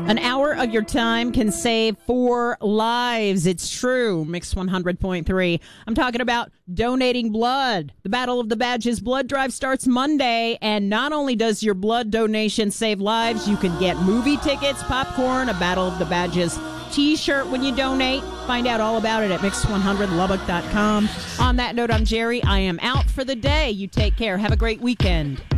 An hour of your time can save 4 lives. It's true. Mix 100.3. I'm talking about donating blood. The Battle of the Badges blood drive starts Monday, and not only does your blood donation save lives, you can get movie tickets, popcorn, a Battle of the Badges t-shirt when you donate. Find out all about it at mix100lubbock.com. On that note, I'm Jerry. I am out for the day. You take care. Have a great weekend.